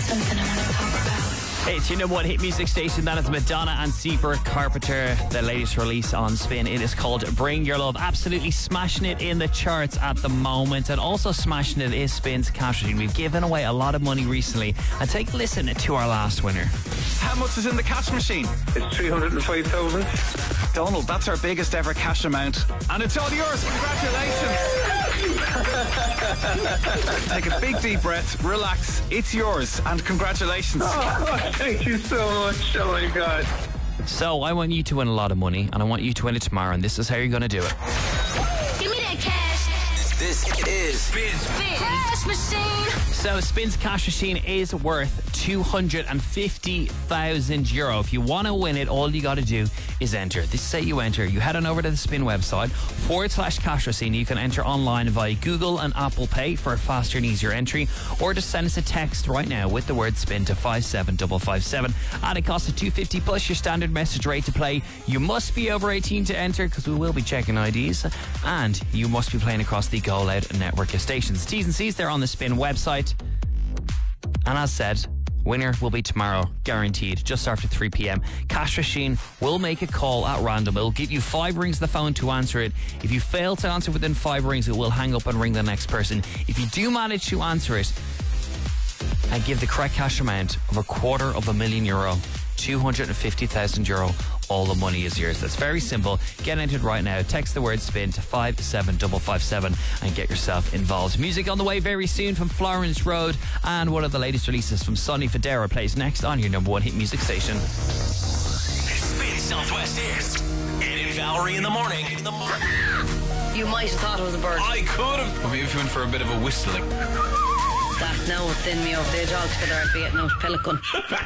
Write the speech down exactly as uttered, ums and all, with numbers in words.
something I want to talk about. It's your number one hit music station. That is Madonna and Seabird Carpenter, the latest release on Spin. It is called Bring Your Love. Absolutely smashing it in the charts at the moment, and also smashing it is Spin's cash machine. We've given away a lot of money recently, and take a listen to our last winner. How much is in the cash machine? It's three hundred five thousand. Donald, that's our biggest ever cash amount, and it's all yours. Congratulations. Take a big deep breath, relax, it's yours, and congratulations. Oh, thank you so much. Oh my God. So I want you to win a lot of money, and I want you to win it tomorrow, and this is how you're going to do it. Give me that cash. This is Spin. Spin. Cash machine. So Spin's cash machine is worth two hundred fifty thousand euro. If you want to win it, all you got to do is enter. This is how you enter. You head on over to the Spin website, forward slash cash machine. You can enter online via Google and Apple Pay for a faster and easier entry, or just send us a text right now with the word Spin to five seven five five seven. And it costs two hundred fifty plus your standard message rate to play. You must be over eighteen to enter, because we will be checking I Ds, and you must be playing across the Go Loud network of stations. T's and C's there on the Spin website. And as said, winner will be tomorrow, guaranteed, just after three p.m. Cash machine will make a call at random. It will give you five rings of the phone to answer it. If you fail to answer within five rings, it will hang up and ring the next person. If you do manage to answer it and give the correct cash amount of a quarter of a million euro, two hundred fifty thousand euro, all the money is yours. That's very simple. Get entered right now. Text the word Spin to five seven five five seven and get yourself involved. Music on the way very soon from Florence Road, and one of the latest releases from Sonny Fodera plays next on your number one hit music station. Spin Southwest is Ed and Valerie in the morning. You might have thought it was a bird. I could have. Or maybe if you went for a bit of a whistling. That now it's in me over the edge altogether. I'd be getting out pelican.